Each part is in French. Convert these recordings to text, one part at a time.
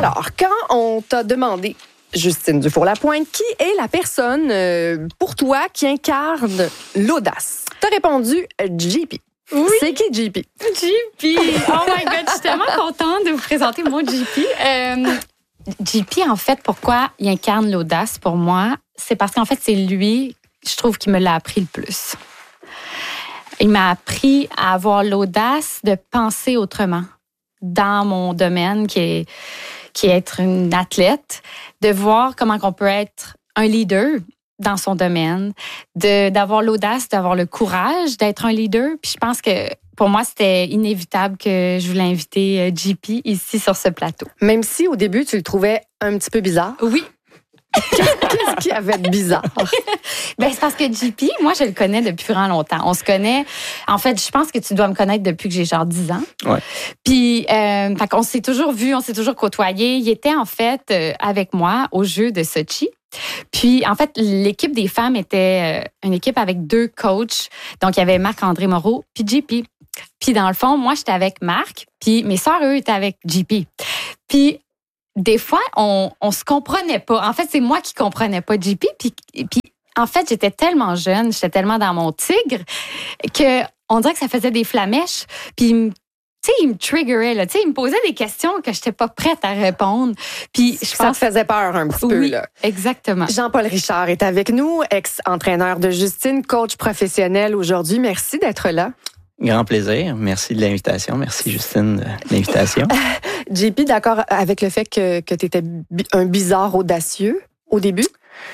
Alors, quand on t'a demandé, Justine Dufour-Lapointe, qui est la personne pour toi qui incarne l'audace? T'as répondu JP. Oui. C'est qui JP? JP! Oh my God, je suis tellement contente de vous présenter mon JP. JP, en fait, pourquoi il incarne l'audace pour moi? C'est parce qu'en fait, c'est lui, je trouve, qui me l'a appris le plus. Il m'a appris à avoir l'audace de penser autrement dans mon domaine qui est être une athlète, de voir comment on peut être un leader dans son domaine, d'avoir l'audace, d'avoir le courage d'être un leader. Puis je pense que pour moi, c'était inévitable que je voulais inviter JP ici sur ce plateau. Même si au début, tu le trouvais un petit peu bizarre. Oui. Qu'est-ce qu'il y avait de bizarre? C'est parce que JP, moi, je le connais depuis vraiment longtemps. On se connaît. En fait, je pense que tu dois me connaître depuis que j'ai genre 10 ans. Ouais. Puis, on s'est toujours vus, on s'est toujours côtoyés. Il était en fait avec moi au jeu de Sochi. Puis, en fait, l'équipe des femmes était une équipe avec 2 coachs. Donc, il y avait Marc-André Moreau puis JP. Puis, dans le fond, moi, j'étais avec Marc. Puis, mes sœurs, eux, étaient avec JP. Puis, des fois, on se comprenait pas. En fait, c'est moi qui comprenais pas JP. Puis en fait, j'étais tellement jeune, j'étais tellement dans mon tigre que on dirait que ça faisait des flamèches. Puis il me triggerait, là. Il me posait des questions que j'étais pas prête à répondre. Puis ça te faisait peur un petit peu, là. Exactement. Jean-Paul Richard est avec nous, ex-entraîneur de Justine, coach professionnel aujourd'hui. Merci d'être là. Grand plaisir. Merci de l'invitation. Merci, Justine, de l'invitation. JP, d'accord avec le fait que tu étais un bizarre audacieux au début?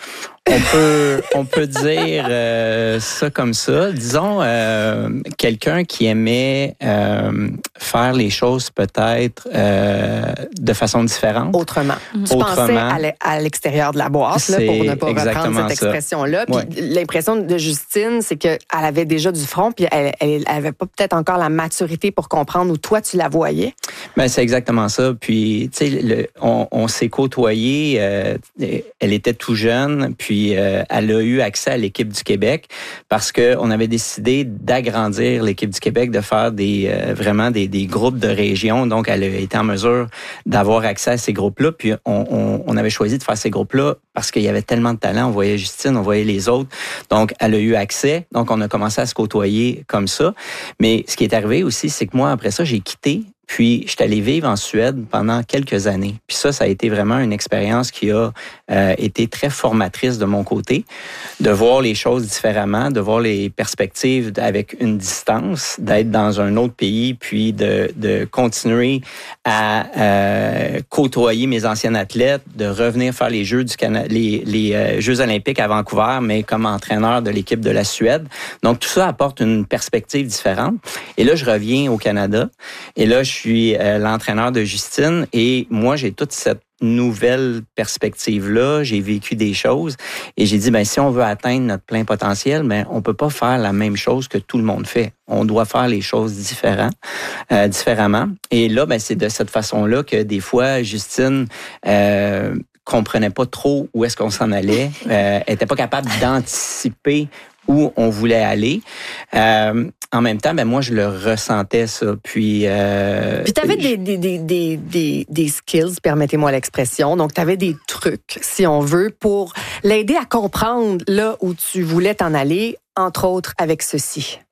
On peut dire ça comme ça. Disons, quelqu'un qui aimait faire les choses peut-être de façon différente. Autrement. Tu pensais à l'extérieur de la boîte, là, pour ne pas reprendre cette expression-là. Puis l'impression de Justine, c'est qu'elle avait déjà du front, puis elle avait pas peut-être encore la maturité pour comprendre où toi, tu la voyais. C'est exactement ça. Puis, tu sais, on s'est côtoyés. Elle était tout jeune, puis elle a eu accès à l'équipe du Québec parce qu'on avait décidé d'agrandir l'équipe du Québec, de faire vraiment des groupes de régions. Donc, elle a été en mesure d'avoir accès à ces groupes-là. Puis, on avait choisi de faire ces groupes-là parce qu'il y avait tellement de talent. On voyait Justine, on voyait les autres. Donc, elle a eu accès. Donc, on a commencé à se côtoyer comme ça. Mais ce qui est arrivé aussi, c'est que moi, après ça, j'ai quitté. Puis, je suis allé vivre en Suède pendant quelques années. Puis ça a été vraiment une expérience qui a été très formatrice de mon côté, de voir les choses différemment, de voir les perspectives avec une distance, d'être dans un autre pays, puis de continuer à côtoyer mes anciens athlètes, de revenir faire les Jeux les Jeux olympiques à Vancouver, mais comme entraîneur de l'équipe de la Suède. Donc, tout ça apporte une perspective différente. Et là, je reviens au Canada. Et là, je suis l'entraîneur de Justine et moi, j'ai toute cette nouvelle perspective-là. J'ai vécu des choses et j'ai dit, si on veut atteindre notre plein potentiel, on peut pas faire la même chose que tout le monde fait. On doit faire les choses différemment. Et là, c'est de cette façon-là que des fois, Justine comprenait pas trop où est-ce qu'on s'en allait, était pas capable d'anticiper où on voulait aller. En même temps, moi, je le ressentais, ça. Puis tu avais des skills, permettez-moi l'expression. Donc, tu avais des trucs, si on veut, pour l'aider à comprendre là où tu voulais t'en aller, entre autres avec ceci.